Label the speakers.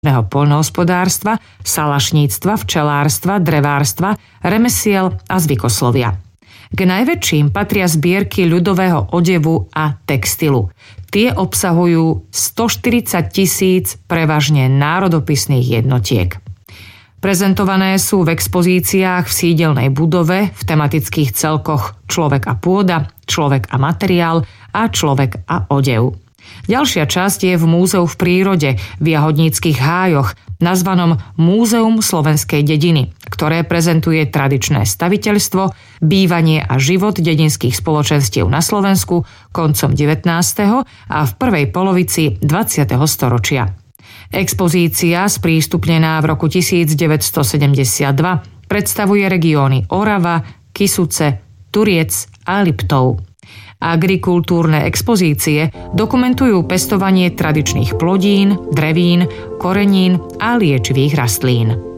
Speaker 1: poľnohospodárstva, salašníctva, včelárstva, drevárstva, remesiel a zvykoslovia. K najväčším patria zbierky ľudového odevu a textilu. Tie obsahujú 140 000 prevažne národopisných jednotiek. Prezentované sú v expozíciách v sídelnej budove v tematických celkoch Človek a pôda, Človek a materiál a Človek a odev. Ďalšia časť je v múzeu v prírode v Jahodníckych hájoch, nazvanom Múzeum slovenskej dediny, ktoré prezentuje tradičné staviteľstvo, bývanie a život dedinských spoločenstiev na Slovensku koncom 19. a v prvej polovici 20. storočia. Expozícia, sprístupnená v roku 1972, predstavuje regióny Orava, Kysuce, Turiec a Liptov. Agrikultúrne expozície dokumentujú pestovanie tradičných plodín, drevín, korenín a liečivých rastlín.